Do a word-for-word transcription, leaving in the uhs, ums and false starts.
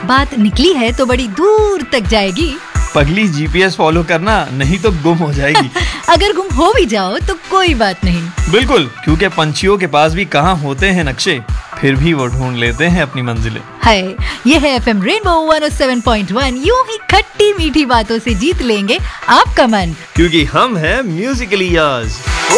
बात निकली है तो बड़ी दूर तक जाएगी। पगली जीपीएस फॉलो करना, नहीं तो गुम हो जाएगी। अगर गुम हो भी जाओ तो कोई बात नहीं। बिल्कुल, क्योंकि पंछियों के पास भी कहाँ होते हैं नक्शे, फिर भी वो ढूंढ लेते हैं अपनी मंजिलें। है, ये है FM rainbow one O seven point one. यूं ही खट्टी मीठी बातों से जीत लेंगे आपका मन, क्योंकि हम हैं म्यूजिकली यार्स।